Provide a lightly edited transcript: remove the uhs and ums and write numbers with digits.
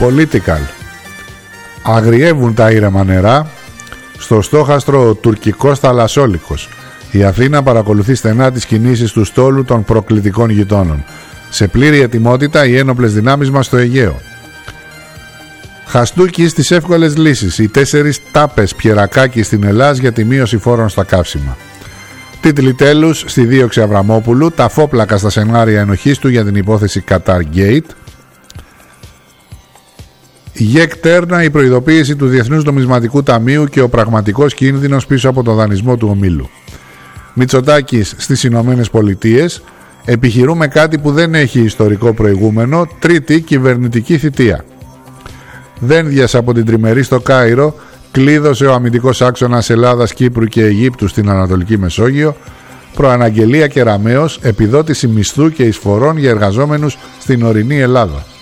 Political. Αγριεύουν τα ήρεμα νερά. Στο στόχαστρο ο τουρκικός θαλασσόλικος. Η Αθήνα παρακολουθεί στενά τις κινήσεις του στόλου των προκλητικών γειτόνων. Σε πλήρη ετοιμότητα οι ένοπλες δυνάμεις μας στο Αιγαίο. Χαστούκι στις εύκολες λύσεις. Οι 4 τάπες Πιερακάκη στην Ελλάς για τη μείωση φόρων στα καύσιμα. Τίτλοι τέλους στη δίωξη Αβραμόπουλου. Τα φόπλακα στα σενάρια ενοχής του για την υπόθεση Qatar Gate. ΓΕΚ Τέρνα, η προειδοποίηση του Διεθνούς Νομισματικού Ταμείου και ο πραγματικός κίνδυνος πίσω από το δανεισμό του ομίλου. Μητσοτάκης στις Ηνωμένες Πολιτείες. Επιχειρούμε κάτι που δεν έχει ιστορικό προηγούμενο. Τρίτη κυβερνητική θητεία. Δένδιας από την τριμερή στο Κάιρο. Κλείδωσε ο αμυντικός άξονας Ελλάδας, Κύπρου και Αιγύπτου στην Ανατολική Μεσόγειο. Προαναγγελία Κεραμέως, επιδότηση μισθού και εισφορών για εργαζόμενους στην ορεινή Ελλάδα.